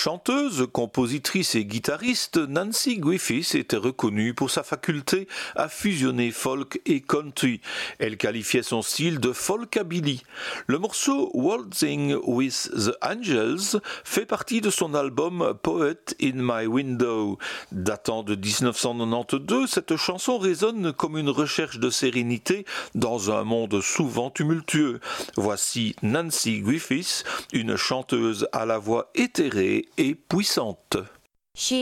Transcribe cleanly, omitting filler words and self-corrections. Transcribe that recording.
Chanteuse, compositrice et guitariste, Nanci Griffith était reconnue pour sa faculté à fusionner folk et country. Elle qualifiait son style de folkabilly. Le morceau Waltzing with the Angels fait partie de son album Poet in My Window. Datant de 1992, cette chanson résonne comme une recherche de sérénité dans un monde souvent tumultueux. Voici Nanci Griffith, une chanteuse à la voix éthérée et puissante.